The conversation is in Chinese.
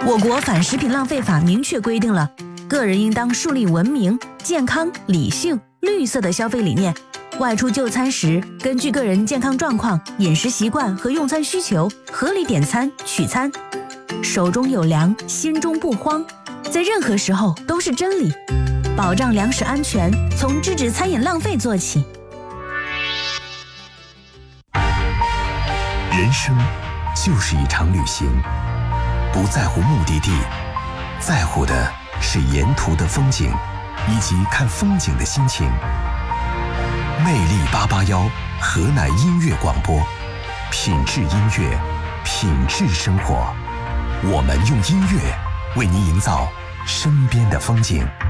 我国反食品浪费法明确规定了，个人应当树立文明、健康、理性、绿色的消费理念。外出就餐时，根据个人健康状况、饮食习惯和用餐需求，合理点餐取餐。手中有粮，心中不慌，在任何时候都是真理。保障粮食安全，从制止餐饮浪费做起。 人生就是一场旅行，不在乎目的地，在乎的是沿途的风景，以及看风景的心情。魅力881河南音乐广播，品质音乐，品质生活。我们用音乐为您营造身边的风景。